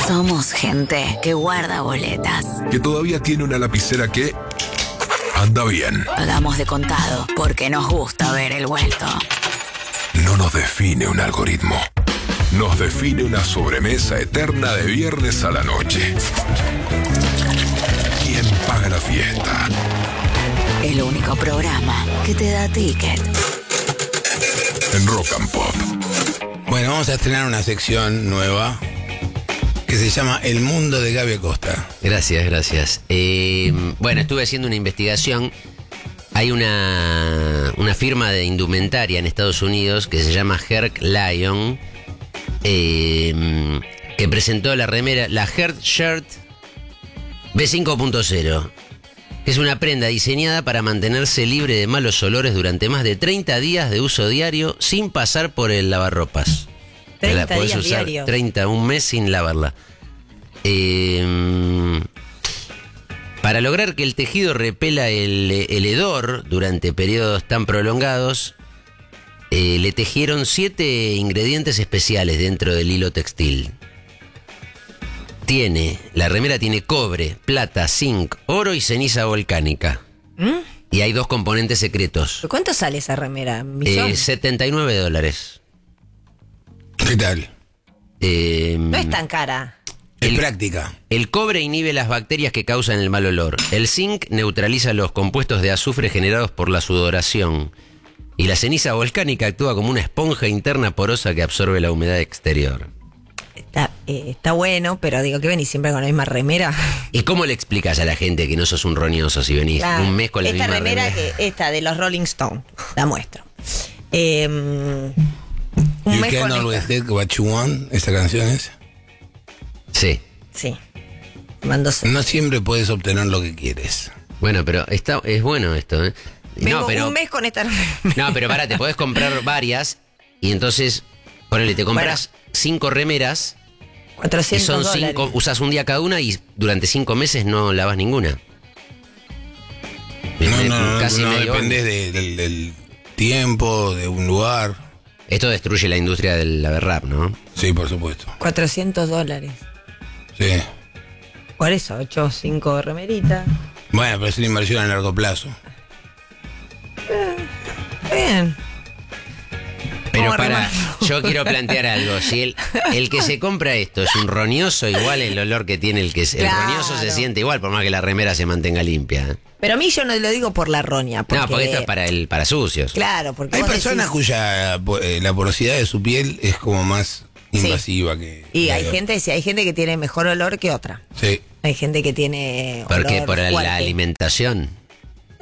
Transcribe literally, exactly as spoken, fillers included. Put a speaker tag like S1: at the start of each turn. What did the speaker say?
S1: Somos gente que guarda boletas.
S2: Que todavía tiene una lapicera que anda bien.
S1: Pagamos de contado porque nos gusta ver el vuelto.
S2: No nos define un algoritmo. Nos define una sobremesa eterna de viernes a la noche. ¿Quién paga la fiesta?
S1: El único programa que te da ticket.
S2: En Rock and Pop.
S3: Bueno, vamos a estrenar una sección nueva que se llama El Mundo de Gaby Acosta.
S4: Gracias, gracias. Eh, bueno, estuve haciendo una investigación. Hay una, una firma de indumentaria en Estados Unidos que se llama Herc Lion, eh, que presentó la remera, la Herc Shirt B cinco punto cero, que es una prenda diseñada para mantenerse libre de malos olores durante más de treinta días de uso diario sin pasar por el lavarropas.
S5: treinta
S4: la podés
S5: días
S4: usar
S5: diarios.
S4: treinta, un mes sin lavarla. Eh, para lograr que el tejido repela el, el hedor durante periodos tan prolongados, eh, le tejieron siete ingredientes especiales dentro del hilo textil. Tiene, la remera tiene cobre, plata, zinc, oro y ceniza volcánica.
S5: ¿Mm?
S4: Y hay dos componentes secretos.
S5: ¿Pero cuánto sale esa remera? ¿Millón?
S4: Eh, setenta y nueve dólares.
S3: ¿Qué tal?
S4: Eh,
S5: No es tan cara.
S3: Es
S4: el-
S3: práctica.
S4: El cobre inhibe las bacterias que causan el mal olor. El zinc neutraliza los compuestos de azufre generados por la sudoración. Y la ceniza volcánica actúa como una esponja interna porosa que absorbe la humedad exterior.
S5: Está, eh, está bueno, pero digo que venís siempre con la misma remera.
S4: ¿Y cómo le explicas a la gente que no sos un roñoso si venís
S5: Claro.
S4: un mes con la
S5: esta
S4: misma
S5: remera,
S4: remera?
S5: que esta de los Rolling Stones, la muestro. Eh, un
S3: You
S5: mes
S3: Can
S5: con
S3: Always
S5: esta.
S3: Get What You Want. ¿Esta canción es?
S4: Sí.
S5: Sí. Mando se-
S3: No siempre puedes obtener lo que quieres.
S4: Bueno, pero está, es bueno esto, ¿eh?
S5: Vengo
S4: No, pero,
S5: un mes con esta remera.
S4: no, pero pará, te podés comprar varias y entonces, ponele, te compras cinco remeras y
S5: cuatrocientos
S4: son
S5: dólares.
S4: cinco, usas un día cada una y durante cinco meses no lavas ninguna.
S3: No, no, no,
S4: Casi
S3: no
S4: medio
S3: dependes
S4: año.
S3: de- del, del tiempo, de un lugar.
S4: Esto destruye la industria del lavarrap, ¿no?
S3: Sí, por supuesto.
S5: cuatrocientos dólares.
S3: Sí.
S5: Por eso, ocho, cinco remeritas.
S3: Bueno, pero es una inversión a largo plazo.
S5: Bien.
S4: Pero
S5: Vamos a
S4: para,
S5: remarlo.
S4: yo quiero plantear algo. Si el, el que se compra esto es un roñoso, igual el olor que tiene el que es, el
S5: Claro.
S4: roñoso se siente igual, por más que la remera se mantenga limpia. ¿eh?
S5: Pero a mí yo no lo digo por la roña. Porque,
S4: No, porque esto es para el para sucios.
S5: Claro, porque
S3: Hay
S5: vos
S3: personas
S5: decís-
S3: cuya po- eh, la porosidad de su piel es como más
S5: Sí.
S3: invasiva que...
S5: Y hay
S3: que-
S5: gente, sí, hay gente que tiene mejor olor que otra.
S3: Sí.
S5: Hay gente que tiene
S4: ¿Por qué?
S5: olor
S4: Por la
S5: fuerte.
S4: alimentación.